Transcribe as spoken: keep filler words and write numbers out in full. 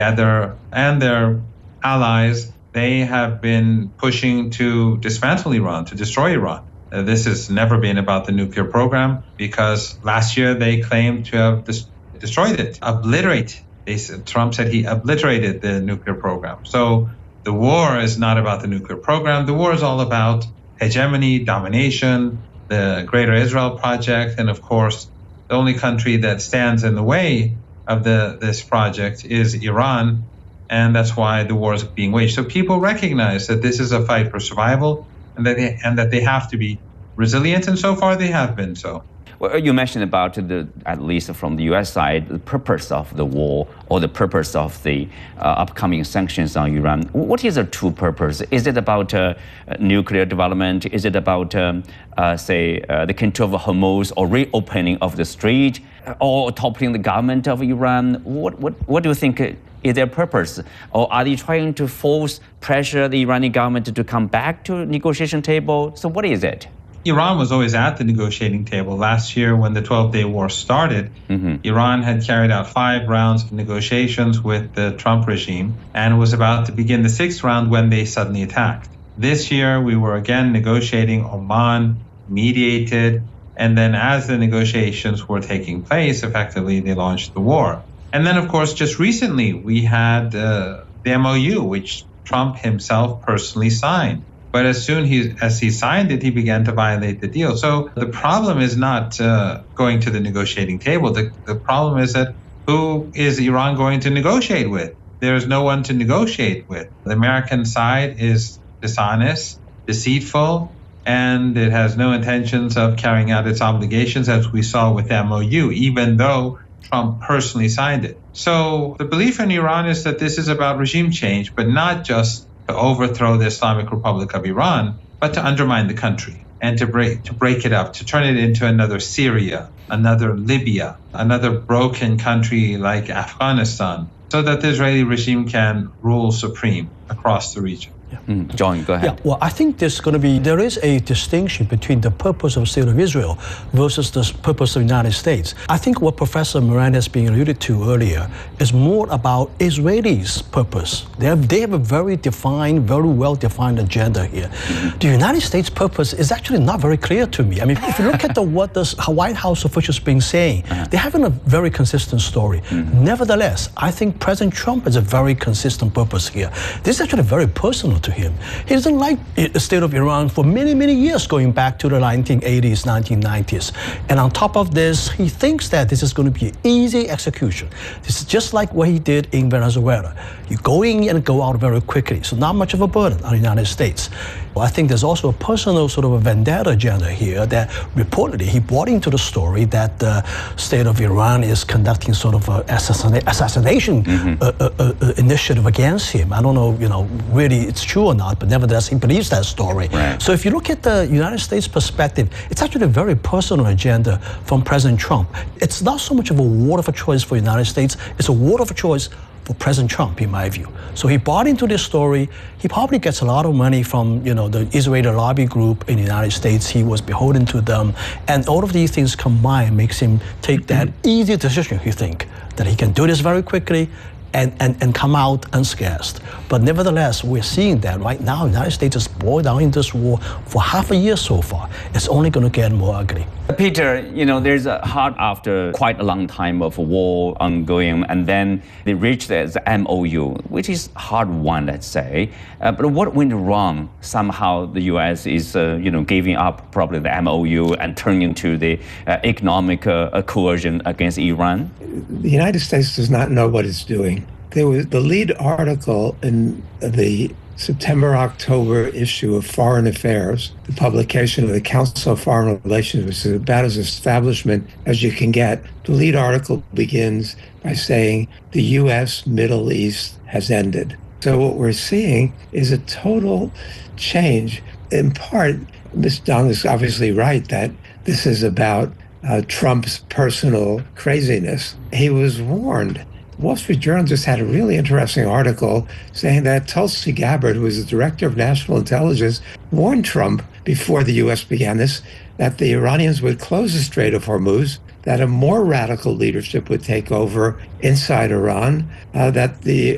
and their, and their allies, they have been pushing to dismantle Iran, to destroy Iran. Uh, this has never been about the nuclear program, because last year they claimed to have dis- destroyed it, obliterate. They said, Trump said he obliterated the nuclear program. So the war is not about the nuclear program. The war is all about hegemony, domination, the Greater Israel Project, and of course, the only country that stands in the way of the this project is Iran, and that's why the war is being waged. So people recognize that this is a fight for survival, and that they, and that they have to be resilient, and so far they have been so. Well, you mentioned about the, at least from the U S side, the purpose of the war or the purpose of the uh, upcoming sanctions on Iran. What is the true purpose? Is it about uh, nuclear development? Is it about, um, uh, say, uh, the control of Hormuz or reopening of the strait, or toppling the government of Iran? What, what, what do you think is their purpose? Or are they trying to force pressure the Iranian government to come back to negotiation table? So what is it? Iran was always at the negotiating table. Last year, when the twelve-day war started, mm-hmm. Iran had carried out five rounds of negotiations with the Trump regime and was about to begin the sixth round when they suddenly attacked. This year, we were again negotiating. Oman mediated, and then as the negotiations were taking place, effectively, they launched the war. And then, of course, just recently, we had uh, the M O U, which Trump himself personally signed. But as soon he, as he signed it, he began to violate the deal. So the problem is not uh, going to the negotiating table. The, the problem is that who is Iran going to negotiate with? There is no one to negotiate with. The American side is dishonest, deceitful, and it has no intentions of carrying out its obligations, as we saw with the M O U, even though Trump personally signed it. So the belief in Iran is that this is about regime change, but not just to overthrow the Islamic Republic of Iran, but to undermine the country and to break to break it up, to turn it into another Syria, another Libya, another broken country like Afghanistan, so that the Israeli regime can rule supreme across the region. Yeah. Mm. John, go ahead. Yeah, well, I think there's going to be, there is a distinction between the purpose of the State of Israel versus the purpose of the United States. I think what Professor Moran has been alluded to earlier is more about Israelis' purpose. They have, they have a very defined, very well-defined agenda here. Mm-hmm. The United States' purpose is actually not very clear to me. I mean, if you look at the, what the White House officials have been saying, uh-huh. they haven't a very consistent story. Mm-hmm. Nevertheless, I think President Trump has a very consistent purpose here. This is actually very personal to him. He doesn't like the state of Iran for many, many years, going back to the nineteen eighties, nineteen nineties. And on top of this, he thinks that this is going to be an easy execution. This is just like what he did in Venezuela. You go in and go out very quickly, so not much of a burden on the United States. Well, I think there's also a personal sort of a vendetta agenda here that reportedly he brought into the story that the state of Iran is conducting sort of an assassina- assassination mm-hmm. uh, uh, uh, initiative against him. I don't know, you know, really it's true or not, but nevertheless he believes that story. Right. So if you look at the United States perspective, it's actually a very personal agenda from President Trump. It's not so much of a war of a choice for the United States, it's a war of a choice for President Trump, in my view. So he bought into this story. He probably gets a lot of money from, you know, the Israeli lobby group in the United States. He was beholden to them. And all of these things combined makes him take that easy decision, he think, that he can do this very quickly and, and, and come out unscathed. But nevertheless, we're seeing that right now, the United States is boiled down in this war for half a year so far. It's only going to get more ugly. Peter, you know, there's a hard after quite a long time of war ongoing, and then they reached the M O U, which is hard one, let's say. Uh, but what went wrong? Somehow the U S is, uh, you know, giving up probably the M O U and turning to the uh, economic uh, coercion against Iran. The United States does not know what it's doing. There was the lead article in the September October issue of Foreign Affairs, the publication of the Council of Foreign Relations, which is about as establishment as you can get. The lead article begins by saying the U S Middle East has ended. So what we're seeing is a total change. In part, Miz Dong is obviously right that this is about uh, Trump's personal craziness. He was warned. Wall Street Journal just had a really interesting article saying that Tulsi Gabbard, who was the director of national intelligence, warned Trump before the U S began this, that the Iranians would close the Strait of Hormuz, that a more radical leadership would take over inside Iran, uh, that the